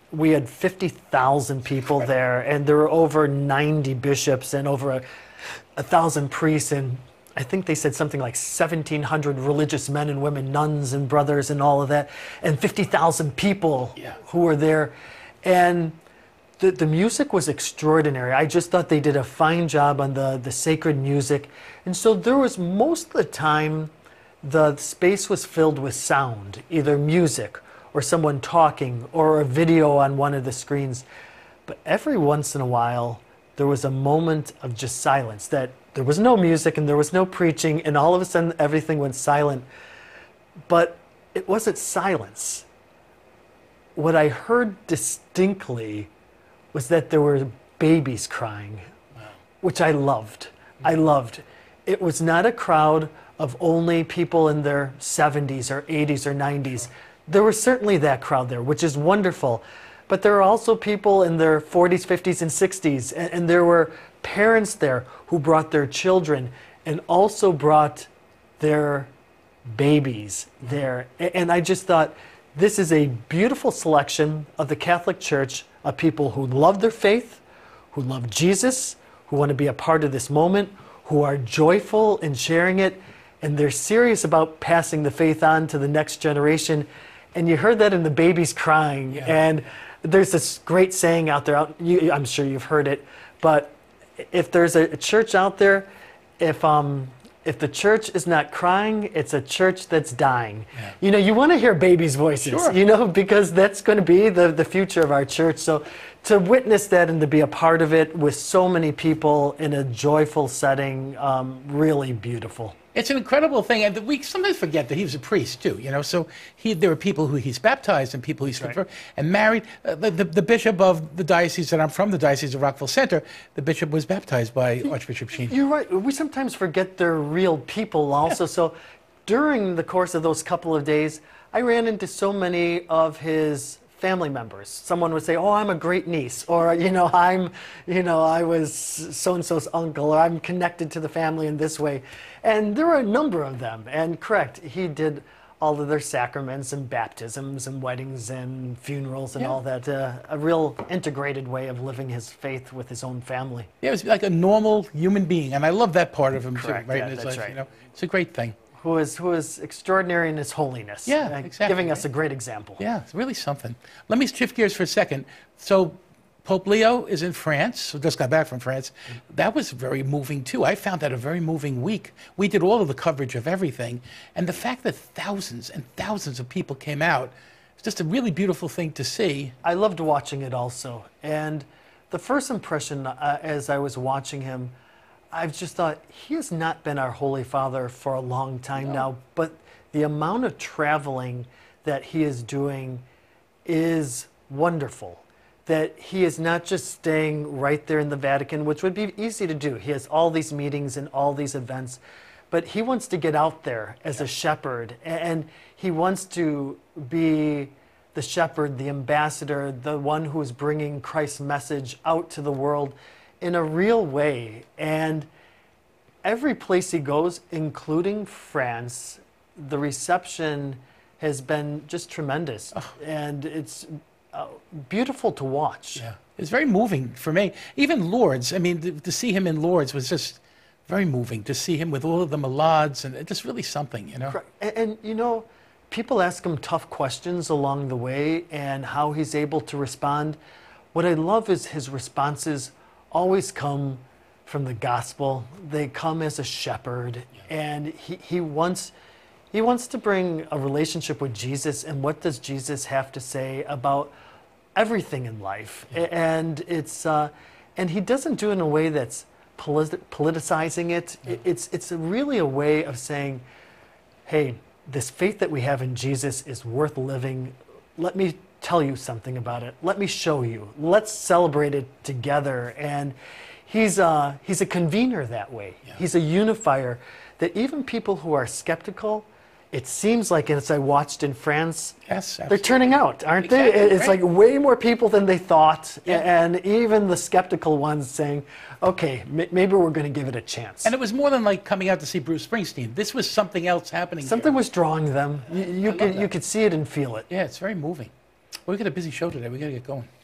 we had 50,000 people there, and there were over 90 bishops and over 1,000 priests, and I think they said something like 1,700 religious men and women, nuns and brothers and all of that, and 50,000 people who were there. And the music was extraordinary. I just thought they did a fine job on the sacred music. And so there was, most of the time, the space was filled with sound, either music or someone talking or a video on one of the screens. But every once in a while, there was a moment of just silence, that there was no music and there was no preaching, and all of a sudden everything went silent. But it wasn't silence. What I heard distinctly was that there were babies crying, which I loved. I loved. It was not a crowd of only people in their 70s or 80s or 90s. There was certainly that crowd there, which is wonderful. But there are also people in their 40s, 50s, and 60s. And there were parents there who brought their children and also brought their babies there. And I just thought, this is a beautiful selection of the Catholic Church, of people who love their faith, who love Jesus, who want to be a part of this moment, who are joyful in sharing it, and they're serious about passing the faith on to the next generation. And you heard that in the babies crying. And there's this great saying out there, I'm sure you've heard it, but if there's a church out there, if the church is not crying, it's a church that's dying. You know, you want to hear babies' voices, you know, because that's going to be the future of our church. So to witness that and to be a part of it with so many people in a joyful setting, really beautiful. It's an incredible thing, and we sometimes forget that he was a priest too. You know, so there were people who he's baptized and people he's confirmed and married. The bishop of the diocese that I'm from, the Diocese of Rockville Centre, the bishop was baptized by Archbishop Sheen. You're right. We sometimes forget they're real people also. So during the course of those couple of days, I ran into so many of his family members. Someone would say, "Oh, I'm a great niece," or I was so-and-so's uncle, or I'm connected to the family in this way. And there were a number of them. And correct, he did all of their sacraments and baptisms and weddings and funerals and all that. A real integrated way of living his faith with his own family. Yeah, it was like a normal human being, and I love that part of him too. Right, Yeah, in his that's life, right. you know, it's a great thing. Who is extraordinary in his holiness. Yeah, exactly. Giving us a great example. Yeah, it's really something. Let me shift gears for a second. So Pope Leo is in France, so just got back from France. That was very moving too. I found that a very moving week. We did all of the coverage of everything, and the fact that thousands and thousands of people came out, it's just a really beautiful thing to see. I loved watching it also. And the first impression as I was watching him, I've just thought, he has not been our Holy Father for a long time now, but the amount of traveling that he is doing is wonderful. That he is not just staying right there in the Vatican, which would be easy to do. He has all these meetings and all these events, but he wants to get out there as a shepherd, and he wants to be the shepherd, the ambassador, the one who is bringing Christ's message out to the world in a real way. And every place he goes, including France, the reception has been just tremendous. And it's beautiful to watch. Yeah, it's very moving for me. Even Lourdes, I mean, to see him in Lourdes was just very moving, to see him with all of the malades, and it's just really something, you know. And you know, people ask him tough questions along the way and how he's able to respond. What I love is his responses always come from the gospel. They come as a shepherd, and he wants to bring a relationship with Jesus, and what does Jesus have to say about everything in life. And it's and he doesn't do it in a way that's politicizing it. It's really a way of saying, hey, this faith that we have in Jesus is worth living. Let me tell you something about it. Let me show you. Let's celebrate it together. And he's a convener that way. He's a unifier, that even people who are skeptical, it seems like, as I watched in France, they're turning out, aren't they? It's like way more people than they thought. And even the skeptical ones saying, okay, maybe we're going to give it a chance. And it was more than like coming out to see Bruce Springsteen. This was something else happening. Something was drawing them. You could see it and feel it. Yeah, it's very moving. Well, we got a busy show today. We got to get going.